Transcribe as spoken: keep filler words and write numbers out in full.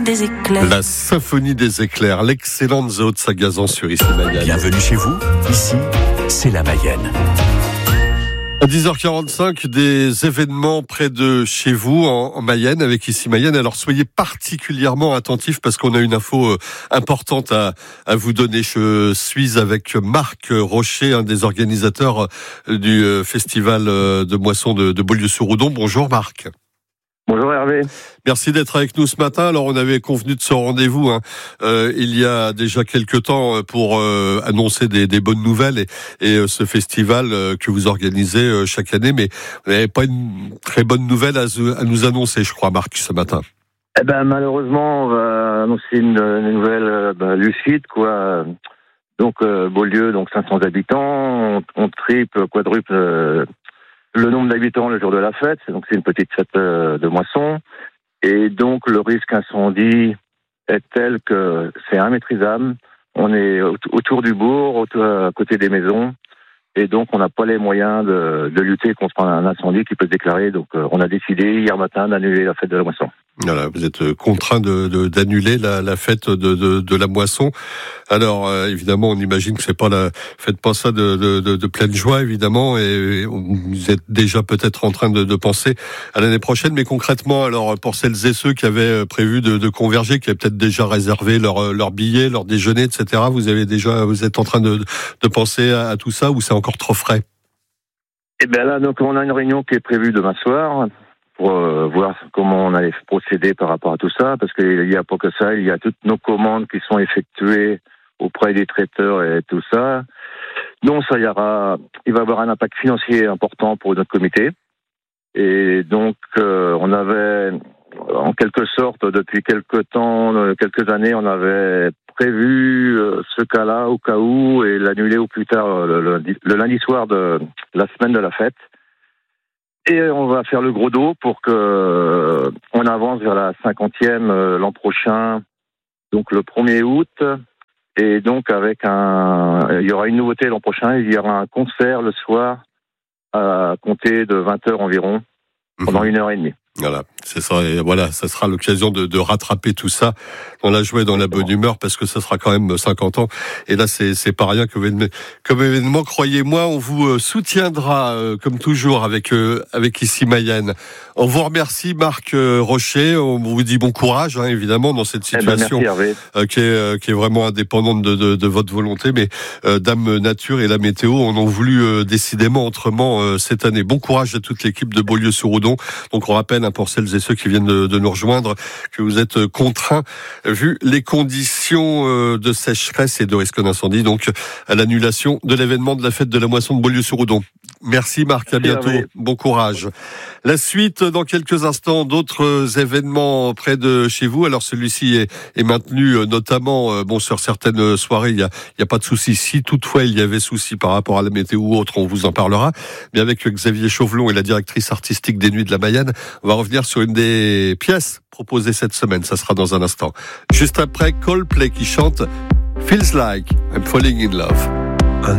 des éclairs. La symphonie des éclairs, l'excellente Zao de Sagazan sur Issy Mayenne. Bienvenue chez vous, ici, c'est la Mayenne. À dix heures quarante-cinq, des événements près de chez vous, en, en Mayenne, avec Issy Mayenne. Alors soyez particulièrement attentifs parce qu'on a une info euh, importante à, à vous donner. Je suis avec Marc Rocher, un des organisateurs euh, du euh, festival euh, de moisson de, de Beaulieu-sur-Oudon. Bonjour Marc. Bonjour Hervé. Merci d'être avec nous ce matin. Alors on avait convenu de ce rendez-vous hein, euh, il y a déjà quelques temps pour euh, annoncer des, des bonnes nouvelles et, et euh, ce festival euh, que vous organisez euh, chaque année. Mais vous n'avez pas une très bonne nouvelle à, à nous annoncer, je crois, Marc, ce matin. Eh ben malheureusement, on va annoncer une, une nouvelle euh, bah, lucide, quoi. Donc euh, Beaulieu, donc cinq cents habitants, on, on triple, quadruple euh, le nombre d'habitants le jour de la fête. Donc c'est une petite fête euh, de moisson. Et donc, le risque incendie est tel que c'est immaîtrisable. On est autour du bourg, autour, à côté des maisons. Et donc, on n'a pas les moyens de, de lutter contre un incendie qui peut se déclarer. Donc, on a décidé hier matin d'annuler la fête de la moisson. Voilà, vous êtes contraint de, de, d'annuler la, la fête de, de, de la moisson. Alors, euh, évidemment, on imagine que c'est pas la, faites pas ça de, de, de, de pleine joie, évidemment, et vous êtes déjà peut-être en train de, de penser à l'année prochaine. Mais concrètement, alors, pour celles et ceux qui avaient prévu de, de converger, qui avaient peut-être déjà réservé leur, leur billet, leur déjeuner, et cetera, vous avez déjà, vous êtes en train de, de penser à, à tout ça, ou c'est encore trop frais? Eh bien là, donc, on a une réunion qui est prévue demain soir, pour euh, voir comment on allait procéder par rapport à tout ça, parce qu'il n'y a pas que ça, il y a toutes nos commandes qui sont effectuées auprès des traiteurs et tout ça. Donc ça, il y aura, il va y avoir un impact financier important pour notre comité. Et donc euh, on avait, en quelque sorte, depuis quelques temps, quelques années, on avait prévu euh, ce cas-là au cas où et l'annuler au plus tard le, le, le lundi soir de la semaine de la fête. Et on va faire le gros dos pour que euh, on avance vers la cinquantième euh, l'an prochain, donc le premier août. Et donc avec un, il y aura une nouveauté l'an prochain. Il y aura un concert le soir à compter de vingt heures environ, pendant mmh. une heure et demie. Voilà, c'est ça. Et voilà, ça sera l'occasion de, de rattraper tout ça dans la joie et dans la bonne humeur, parce que ça sera quand même cinquante ans. Et là, c'est, c'est pas rien comme, comme événement. Croyez-moi, on vous soutiendra euh, comme toujours avec euh, avec Issy Mayenne. On vous remercie, Marc euh, Rocher. On vous dit bon courage, hein, évidemment, dans cette situation eh ben, merci, euh, qui est euh, qui est vraiment indépendante de, de, de votre volonté. Mais euh, Dame Nature et la météo en ont voulu euh, décidément autrement euh, cette année. Bon courage à toute l'équipe de Beaulieu-sur-Oudon. Donc on rappelle, pour celles et ceux qui viennent de, de nous rejoindre, que vous êtes contraints, vu les conditions de sécheresse et de risque d'incendie, donc à l'annulation de l'événement de la fête de la moisson de Beaulieu-sur-Oudon. Merci Marc, à bientôt, bon courage. La suite dans quelques instants, d'autres événements près de chez vous. Alors celui-ci est, est maintenu notamment, bon, sur certaines soirées, il y a, il y a pas de souci. Si toutefois il y avait souci par rapport à la météo ou autre, on vous en parlera. Mais avec Xavier Chauvelon et la directrice artistique des Nuits de la Mayenne, on va revenir sur une des pièces proposées cette semaine. Ça sera dans un instant. Juste après, Coldplay qui chante Feels Like I'm Falling in Love.